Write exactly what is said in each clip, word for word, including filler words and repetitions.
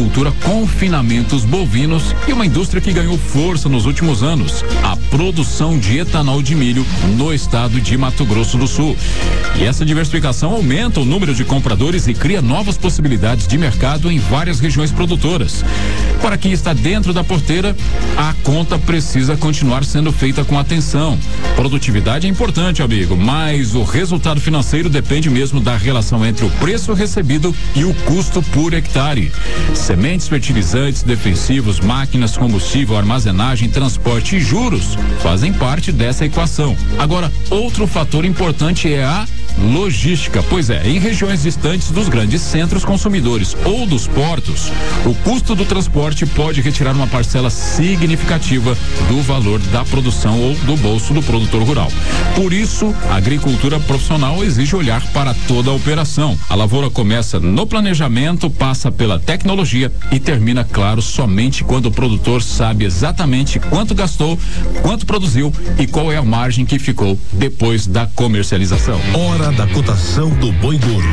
agricultura, confinamentos bovinos e uma indústria que ganhou força nos últimos anos, a produção de etanol de milho no estado de Mato Grosso do Sul. E essa diversificação aumenta o número de compradores e cria novas possibilidades de mercado em várias regiões produtoras. Para quem está dentro da porteira, a conta precisa continuar sendo feita com atenção. Produtividade é importante, amigo, mas o resultado financeiro depende mesmo da relação entre o preço recebido e o custo por hectare. Sementes, fertilizantes, defensivos, máquinas, combustível, armazenagem, transporte e juros fazem parte dessa equação. Agora, outro fator importante é a logística, pois é, em regiões distantes dos grandes centros consumidores ou dos portos, o custo do transporte pode retirar uma parcela significativa do valor da produção ou do bolso do produtor rural. Por isso, a agricultura profissional exige olhar para toda a operação. A lavoura começa no planejamento, passa pela tecnologia e termina, claro, somente quando o produtor sabe exatamente quanto gastou, quanto produziu e qual é a margem que ficou depois da comercialização. Hora da cotação do boi gordo.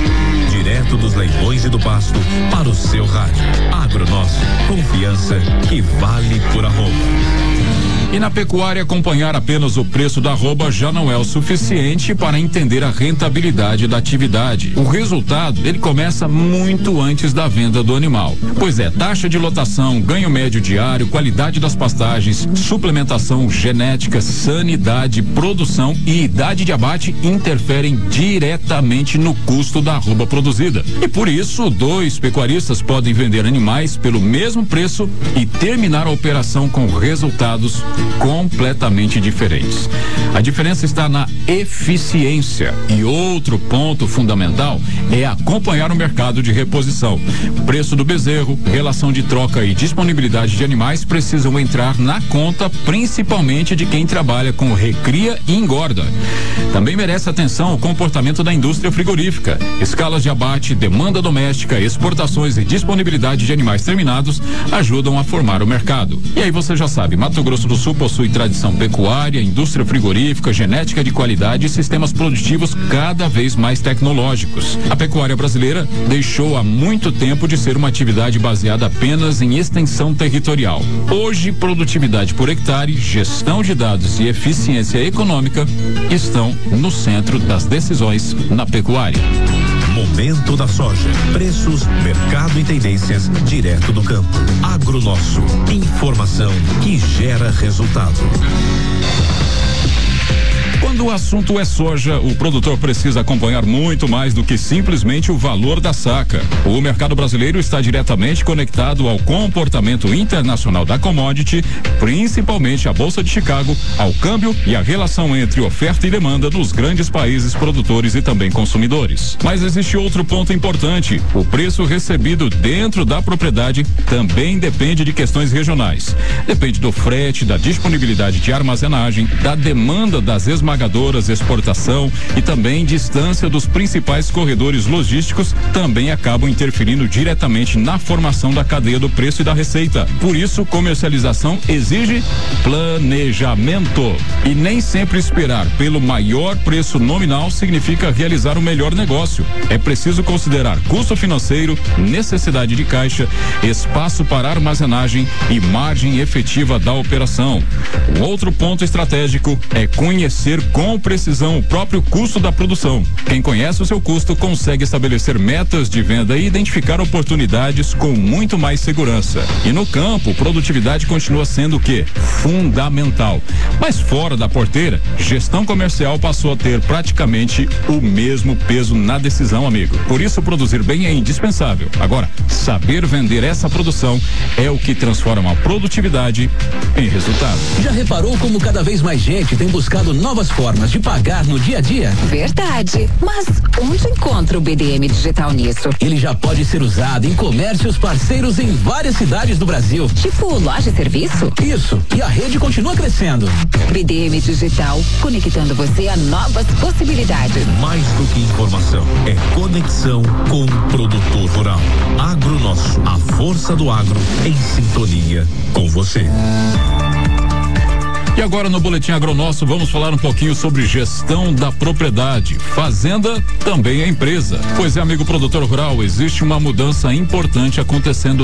Direto dos leilões e do pasto para o seu rádio. Agronócio, confiança que vale por arroba. E na pecuária, acompanhar apenas o preço da arroba já não é o suficiente para entender a rentabilidade da atividade. O resultado, ele começa muito antes da venda do animal. Pois é, taxa de lotação, ganho médio diário, qualidade das pastagens, suplementação, genética, sanidade, produção e idade de abate interferem diretamente no custo da arroba produzida. E por isso, dois pecuaristas podem vender animais pelo mesmo preço e terminar a operação com resultados completamente diferentes. A diferença está na eficiência. E outro ponto fundamental é acompanhar o mercado de reposição. Preço do bezerro, relação de troca e disponibilidade de animais precisam entrar na conta, principalmente de quem trabalha com recria e engorda. Também merece atenção o comportamento da indústria frigorífica. Escalas de abate, demanda doméstica, exportações e disponibilidade de animais terminados ajudam a formar o mercado. E aí você já sabe, Mato Grosso do Sul possui tradição pecuária, indústria frigorífica, genética de qualidade e sistemas produtivos cada vez mais tecnológicos. A pecuária brasileira deixou há muito tempo de ser uma atividade baseada apenas em extensão territorial. Hoje, produtividade por hectare, gestão de dados e eficiência econômica estão no centro das decisões na pecuária. Momento da soja. Preços, mercado e tendências direto do campo. Agronócio. Informação que gera resultado. Quando o assunto é soja, o produtor precisa acompanhar muito mais do que simplesmente o valor da saca. O mercado brasileiro está diretamente conectado ao comportamento internacional da commodity, principalmente a Bolsa de Chicago, ao câmbio e a relação entre oferta e demanda dos grandes países produtores e também consumidores. Mas existe outro ponto importante: o preço recebido dentro da propriedade também depende de questões regionais. Depende do frete, da disponibilidade de armazenagem, da demanda das esmagadoras, exportação e também distância dos principais corredores logísticos também acabam interferindo diretamente na formação da cadeia do preço e da receita. Por isso, comercialização exige planejamento. E nem sempre esperar pelo maior preço nominal significa realizar o melhor negócio. É preciso considerar custo financeiro, necessidade de caixa, espaço para armazenagem e margem efetiva da operação. Um outro ponto estratégico é conhecer com precisão o próprio custo da produção. Quem conhece o seu custo consegue estabelecer metas de venda e identificar oportunidades com muito mais segurança. E no campo, produtividade continua sendo o quê? Fundamental. Mas fora da porteira, gestão comercial passou a ter praticamente o mesmo peso na decisão, amigo. Por isso, produzir bem é indispensável. Agora, saber vender essa produção é o que transforma a produtividade em resultado. Já reparou como cada vez mais gente tem buscado novas formas de pagar no dia a dia? Verdade. Mas onde encontra o B D M Digital nisso? Ele já pode ser usado em comércios parceiros em várias cidades do Brasil. Tipo loja e serviço? Isso. E a rede continua crescendo. B D M Digital, conectando você a novas possibilidades. Mais do que informação, é conexão com o produtor rural. Agronócio, a força do agro em sintonia com você. E agora no Boletim Agronócio vamos falar um pouquinho sobre gestão da propriedade. Fazenda também é empresa. Pois é, amigo produtor rural, existe uma mudança importante acontecendo